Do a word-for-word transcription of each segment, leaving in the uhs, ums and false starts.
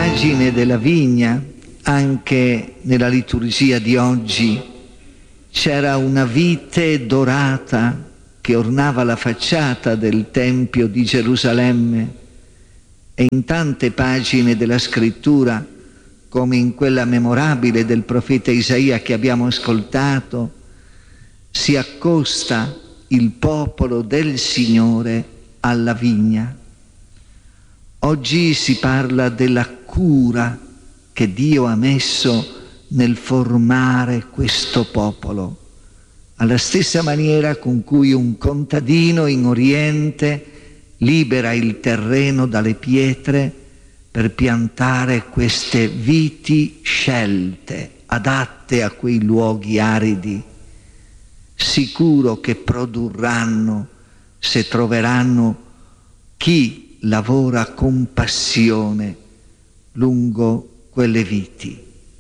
pagine della vigna, anche nella liturgia di oggi, c'era una vite dorata che ornava la facciata del Tempio di Gerusalemme, e in tante pagine della Scrittura, come in quella memorabile del profeta Isaia che abbiamo ascoltato, si accosta il popolo del Signore alla vigna. Oggi si parla della cura che Dio ha messo nel formare questo popolo, alla stessa maniera con cui un contadino in Oriente libera il terreno dalle pietre per piantare queste viti scelte, adatte a quei luoghi aridi, sicuro che produrranno se troveranno chi lavora con passione lungo quelle viti.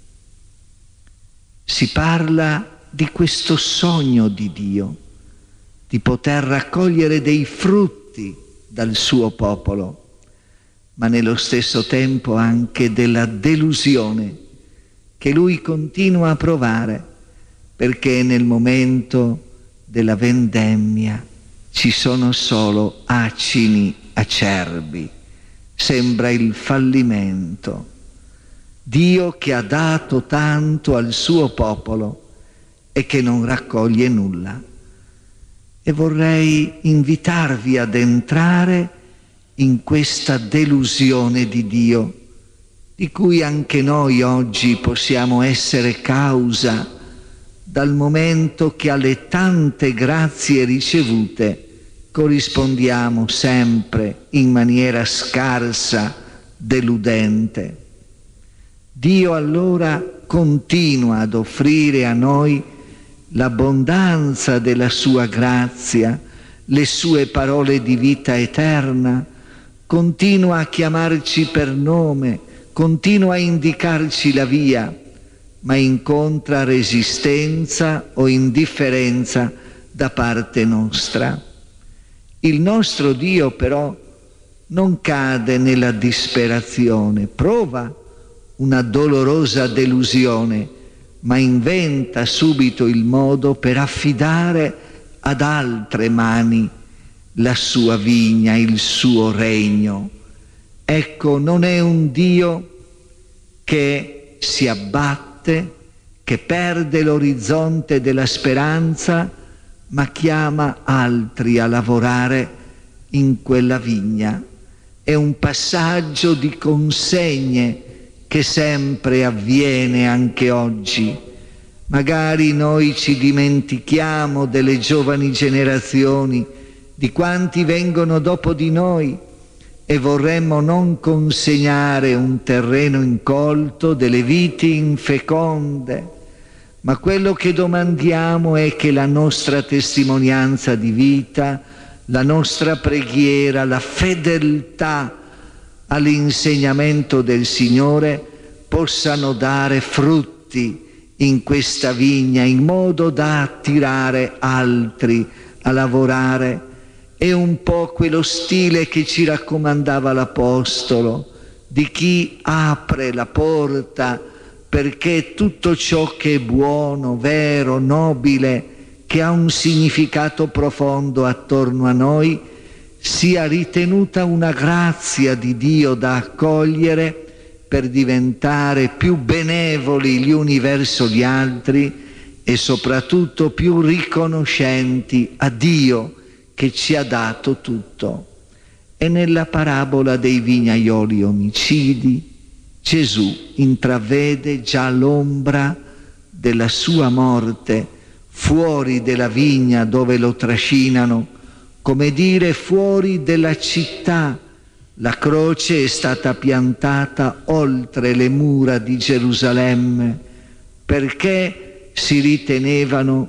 Si parla di questo sogno di Dio, di poter raccogliere dei frutti dal suo popolo, ma nello stesso tempo anche della delusione che lui continua a provare, perché nel momento della vendemmia ci sono solo acini acerbi, sembra il fallimento. Dio che ha dato tanto al suo popolo e che non raccoglie nulla. E vorrei invitarvi ad entrare in questa delusione di Dio, di cui anche noi oggi possiamo essere causa, dal momento che alle tante grazie ricevute corrispondiamo sempre in maniera scarsa, deludente. Dio allora continua ad offrire a noi l'abbondanza della sua grazia, le sue parole di vita eterna, continua a chiamarci per nome, continua a indicarci la via, ma incontra resistenza o indifferenza da parte nostra. Il nostro Dio però non cade nella disperazione, prova una dolorosa delusione, ma inventa subito il modo per affidare ad altre mani la sua vigna, il suo regno. Ecco, non è un Dio che si abbatte, che perde l'orizzonte della speranza, ma chiama altri a lavorare in quella vigna. È un passaggio di consegne che sempre avviene anche oggi. Magari noi ci dimentichiamo delle giovani generazioni, di quanti vengono dopo di noi, e vorremmo non consegnare un terreno incolto, delle viti infeconde, ma quello che domandiamo è che la nostra testimonianza di vita, la nostra preghiera, la fedeltà all'insegnamento del Signore possano dare frutti in questa vigna, in modo da attirare altri a lavorare. È un po' quello stile che ci raccomandava l'Apostolo, di chi apre la porta perché tutto ciò che è buono, vero, nobile, che ha un significato profondo attorno a noi, sia ritenuta una grazia di Dio da accogliere per diventare più benevoli gli uni verso gli altri e soprattutto più riconoscenti a Dio che ci ha dato tutto. E nella parabola dei vignaioli omicidi Gesù intravede già l'ombra della sua morte fuori della vigna dove lo trascinano, come dire fuori della città. La croce è stata piantata oltre le mura di Gerusalemme perché si ritenevano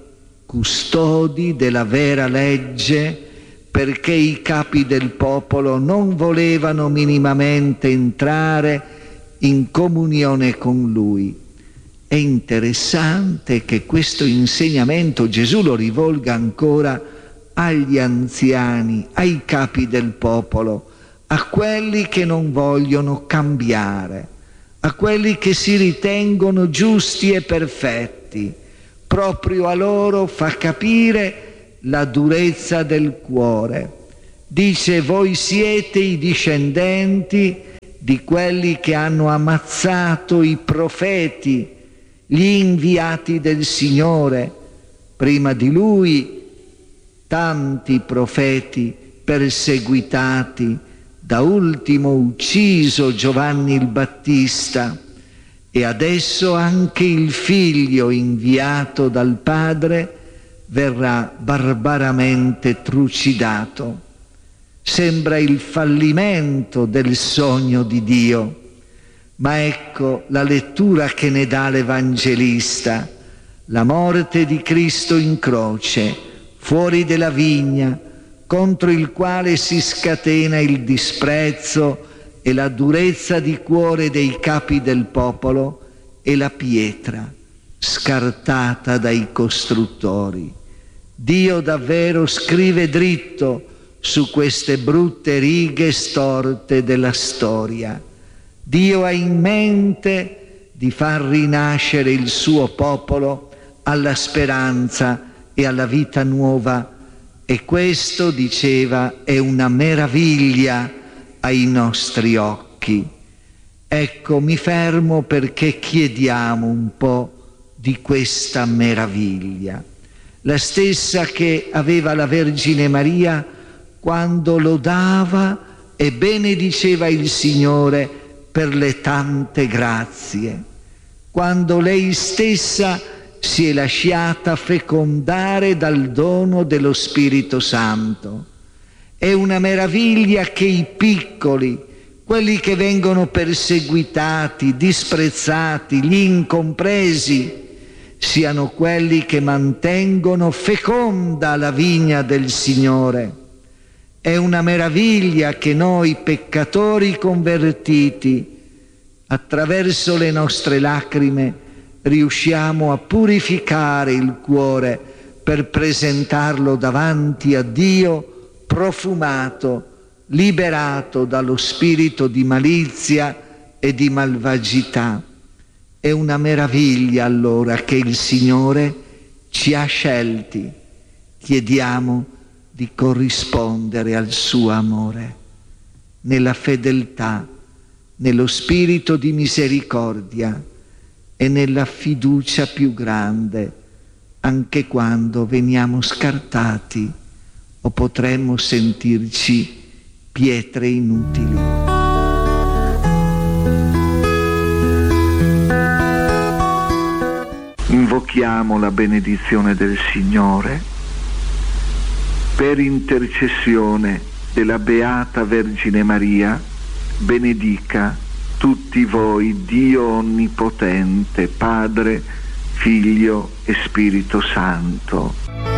custodi della vera legge, perché i capi del popolo non volevano minimamente entrare in comunione con lui. È interessante che questo insegnamento Gesù lo rivolga ancora agli anziani, ai capi del popolo, a quelli che non vogliono cambiare, a quelli che si ritengono giusti e perfetti. Proprio a loro fa capire la durezza del cuore. Dice: voi siete i discendenti di quelli che hanno ammazzato i profeti, gli inviati del Signore. Prima di lui tanti profeti perseguitati, da ultimo ucciso Giovanni il Battista, e adesso anche il figlio inviato dal Padre verrà barbaramente trucidato. Sembra il fallimento del sogno di Dio, ma ecco la lettura che ne dà l'Evangelista: la morte di Cristo in croce, fuori della vigna, contro il quale si scatena il disprezzo e la durezza di cuore dei capi del popolo, e la pietra scartata dai costruttori. Dio davvero scrive dritto su queste brutte righe storte della storia. Dio ha in mente di far rinascere il suo popolo alla speranza e alla vita nuova, e questo, diceva, è una meraviglia ai nostri occhi. Ecco, mi fermo perché chiediamo un po' di questa meraviglia, la stessa che aveva la Vergine Maria quando lodava e benediceva il Signore per le tante grazie, quando lei stessa si è lasciata fecondare dal dono dello Spirito Santo. È una meraviglia che i piccoli, quelli che vengono perseguitati, disprezzati, gli incompresi, siano quelli che mantengono feconda la vigna del Signore. È una meraviglia che noi peccatori convertiti, attraverso le nostre lacrime, riusciamo a purificare il cuore per presentarlo davanti a Dio profumato, liberato dallo spirito di malizia e di malvagità. È una meraviglia allora che il Signore ci ha scelti. Chiediamo di corrispondere al suo amore nella fedeltà, nello spirito di misericordia e nella fiducia più grande, anche quando veniamo scartati o potremmo sentirci pietre inutili. Invochiamo la benedizione del Signore. Per intercessione della Beata Vergine Maria, benedica tutti voi Dio Onnipotente, Padre, Figlio e Spirito Santo.